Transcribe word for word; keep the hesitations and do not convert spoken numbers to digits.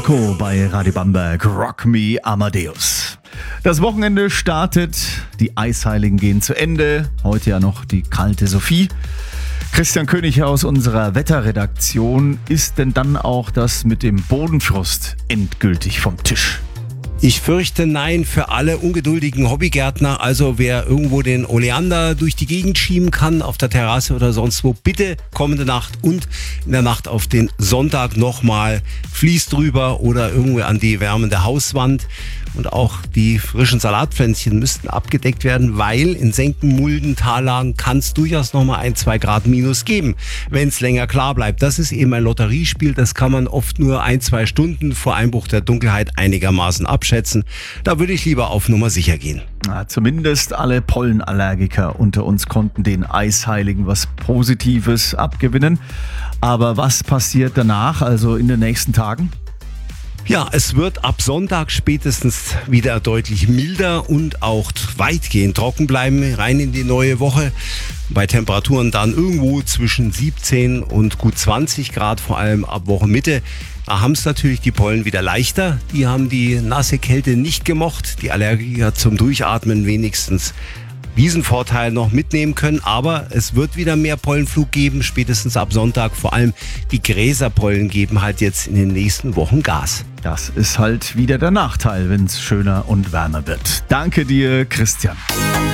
Marco bei Radio Bamberg, Rock Me Amadeus. Das Wochenende startet, die Eisheiligen gehen zu Ende, heute ja noch die kalte Sophie. Christian König aus unserer Wetterredaktion, ist denn dann auch das mit dem Bodenfrost endgültig vom Tisch? Ich fürchte nein für alle ungeduldigen Hobbygärtner. Also wer irgendwo den Oleander durch die Gegend schieben kann, auf der Terrasse oder sonst wo, bitte kommende Nacht und in der Nacht auf den Sonntag nochmal Vlies drüber oder irgendwo an die wärmende Hauswand. Und auch die frischen Salatpflänzchen müssten abgedeckt werden, weil in Senken, Mulden, Tallagen kann es durchaus nochmal ein, zwei Grad Minus geben, wenn es länger klar bleibt. Das ist eben ein Lotteriespiel, das kann man oft nur ein, zwei Stunden vor Einbruch der Dunkelheit einigermaßen abschätzen. Da würde ich lieber auf Nummer sicher gehen. Na, zumindest alle Pollenallergiker unter uns konnten den Eisheiligen was Positives abgewinnen. Aber was passiert danach, also in den nächsten Tagen? Ja, es wird ab Sonntag spätestens wieder deutlich milder und auch weitgehend trocken bleiben, rein in die neue Woche. Bei Temperaturen dann irgendwo zwischen siebzehn und gut zwanzig Grad, vor allem ab Wochenmitte. Da haben es natürlich die Pollen wieder leichter. Die haben die nasse Kälte nicht gemocht. Die Allergiker zum Durchatmen wenigstens diesen Vorteil noch mitnehmen können, aber es wird wieder mehr Pollenflug geben, spätestens ab Sonntag. Vor allem die Gräserpollen geben halt jetzt in den nächsten Wochen Gas. Das ist halt wieder der Nachteil, wenn es schöner und wärmer wird. Danke dir, Christian.